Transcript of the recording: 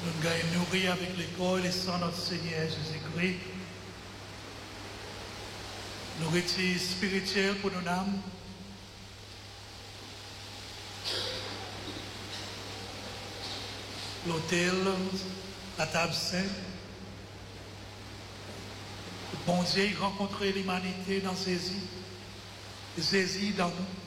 Nous allons nourrir avec le corps et le sang de notre Seigneur Jésus-Christ. Nourriture spirituelle pour nos âmes. L'autel, la table sainte. Bon Dieu rencontrer l'humanité dans ses îles. Jésus dans nous.